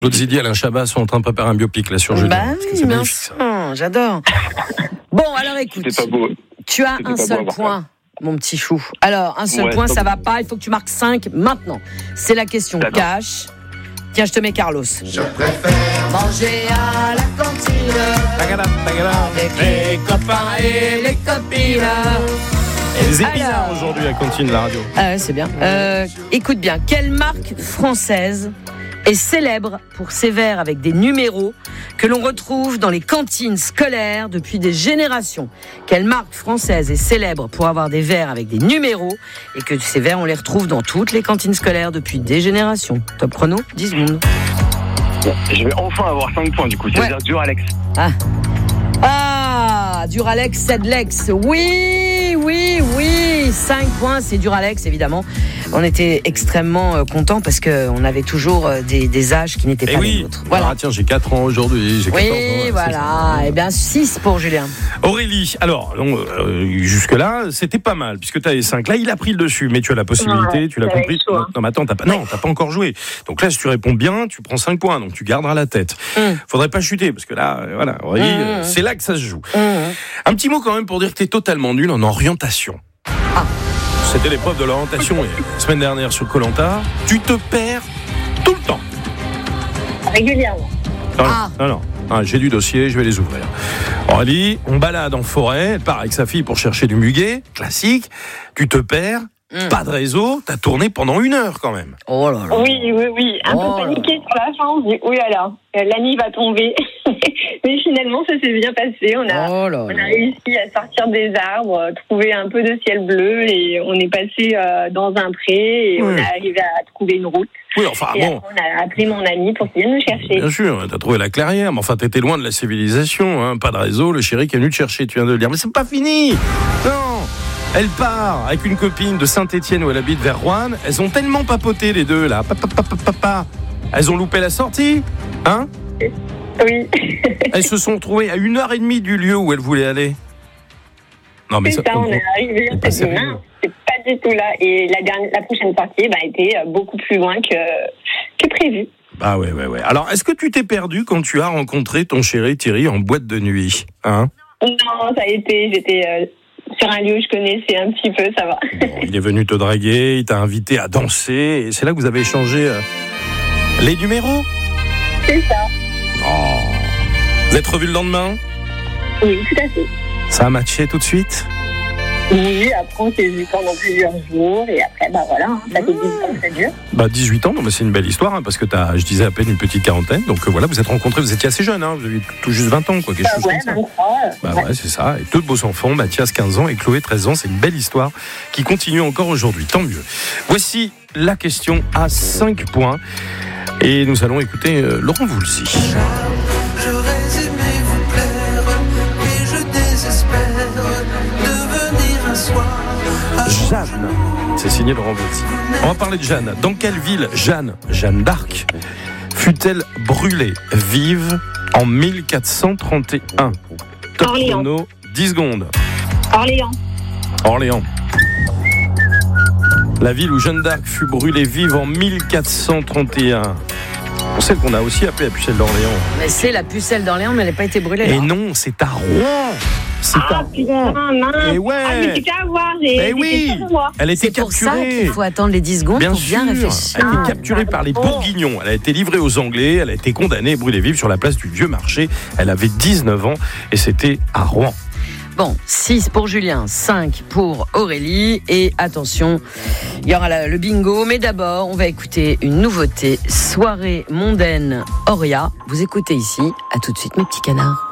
Claude Zidi et Alain Chabat sont en train de préparer un biopic là sur Julien. Bah oui, j'adore. Bon, alors écoute, C'était pas beau. tu as un seul point, mon petit chou. Alors, un seul point, ça va pas, il faut que tu marques 5 maintenant. C'est la question cash. Tiens, je te mets Carlos. Je préfère manger à la cantine avec les copains et les copines. C'est bizarre aujourd'hui à Cantine, la radio. C'est bien. Écoute bien, quelle marque française est célèbre pour ses verres avec des numéros que l'on retrouve dans les cantines scolaires depuis des générations? Quelle marque française est célèbre pour avoir des verres avec des numéros et que ces verres, on les retrouve dans toutes les cantines scolaires depuis des générations? Top chrono, 10 secondes. Je vais enfin avoir 5 points du coup, c'est-à-dire Duralex. Duralex, Sedlex. Oui, 5 points, c'est Duralex, évidemment. On était extrêmement contents parce qu'on avait toujours des âges qui n'étaient pas les nôtres. Voilà. Ah, tiens, j'ai 4 ans aujourd'hui. J'ai 14 ans. Voilà. Eh bien, 6 pour Julien. Aurélie, alors, jusque-là, c'était pas mal, puisque tu as les 5. Là, il a pris le dessus, mais tu as la possibilité, tu l'as compris. Chaud, non, mais attends, t'as pas encore joué. Donc là, si tu réponds bien, tu prends 5 points, donc tu garderas la tête. Faudrait pas chuter, parce que là, voilà, Aurélie, c'est là que ça se joue. Un petit mot quand même pour dire que tu es totalement nul en orientation. C'était l'épreuve de l'orientation la semaine dernière sur Koh-Lanta. Tu te perds tout le temps. Régulièrement. Non. J'ai du dossier, je vais les ouvrir. Aurélie, on balade en forêt, elle part avec sa fille pour chercher du muguet, classique. Tu te perds, pas de réseau, t'as tourné pendant 1 heure quand même. Oh là là. Oui. Un peu paniqué sur la fin, on se dit, oui alors, la nuit va tomber. Mais finalement, ça s'est bien passé. On a réussi à sortir des arbres, trouver un peu de ciel bleu et on est passé dans un pré et on est arrivé à trouver une route. Oui, enfin, et après, on a appelé mon ami pour qu'il vienne nous chercher. Bien sûr, t'as trouvé la clairière, mais enfin, t'étais loin de la civilisation, hein. Pas de réseau, le chéri qui est venu te chercher, tu viens de le dire. Mais c'est pas fini. Non. Elle part avec une copine de Saint-Étienne où elle habite vers Roanne. Elles ont tellement papoté les deux là. Elles ont loupé la sortie, hein? Oui. Elles se sont retrouvées à 1h30 du lieu où elles voulaient aller. Non mais c'est ça, on est arrivé, on s'est dit non, c'est pas du tout là. Et la prochaine sortie était beaucoup plus loin que prévu. Ah ouais. Alors, est-ce que tu t'es perdu quand tu as rencontré ton chéri Thierry en boîte de nuit, hein? Non, ça a été, j'étais sur un lieu où je connaissais un petit peu, ça va. Bon, il est venu te draguer, il t'a invité à danser, et c'est là que vous avez échangé les numéros? C'est ça. Oh. Vous êtes revus le lendemain? Oui, tout à fait. Ça a matché tout de suite? Oui, après on s'est vu pendant plusieurs jours et après voilà, ça fait 18 ans que ça dure. 18 ans, non, mais c'est une belle histoire parce que t'as, je disais à peine une petite quarantaine, donc voilà, vous êtes rencontrés, vous étiez assez jeune, vous avez tout juste 20 ans, quoi, quelque chose comme ça. 23. Ouais, c'est ça, et 2 beaux enfants, Mathias 15 ans et Chloé 13 ans, c'est une belle histoire qui continue encore aujourd'hui, tant mieux. Voici la question à 5 points et nous allons écouter Laurent Voulzy. J'aurais aimé vous plaire et je désespère devenir un soir. Jeanne, c'est signé Laurent Voulzy. On va parler de Jeanne. Dans quelle ville Jeanne d'Arc, fut-elle brûlée vive en 1431? Top chrono, 10 secondes. Orléans. La ville où Jeanne d'Arc fut brûlée vive en 1431. On sait qu'on a aussi appelé la pucelle d'Orléans. Mais c'est la pucelle d'Orléans, mais elle n'a pas été brûlée. Et non, c'est à Rouen. Putain, mince. Et ouais. Mais c'est qu'à voir. Elle a été c'est pour capturée. ça qu'il faut attendre les 10 secondes bien pour bien réfléchir. Elle a été capturée par les Bourguignons. Elle a été livrée aux Anglais. Elle a été condamnée et brûlée vive sur la place du Vieux Marché. Elle avait 19 ans et c'était à Rouen. Bon, 6 pour Julien, 5 pour Aurélie. Et attention, il y aura le bingo. Mais d'abord, on va écouter une nouveauté. Soirée mondaine Auria. Vous écoutez ici. À tout de suite, mes petits canards.